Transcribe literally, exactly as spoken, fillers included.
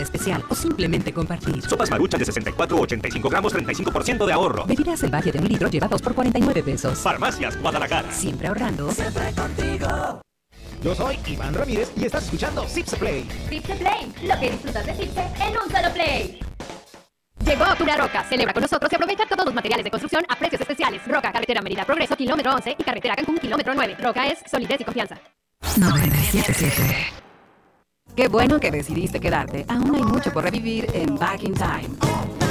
especial o simplemente compartir. Sopas Maruchan de sesenta y cuatro a ochenta y cinco gramos, treinta y cinco por ciento de ahorro. Bebida Salvaje de un litro lleva dos por cuarenta y nueve pesos. Farmacias Guadalajara. Siempre ahorrando. Siempre contigo. Yo soy Iván Ramírez y estás escuchando Zipse Play. Zipse Play, lo que disfrutas de Zipse en un solo play. Llegó Pura Roca. Celebra con nosotros y aprovecha todos los materiales de construcción a precios especiales. Roca, carretera Mérida Progreso, kilómetro once y carretera Cancún, kilómetro nueve. Roca es solidez y confianza. noventa y siete punto siete. Qué bueno que decidiste quedarte. Aún hay mucho por revivir en Back in Time.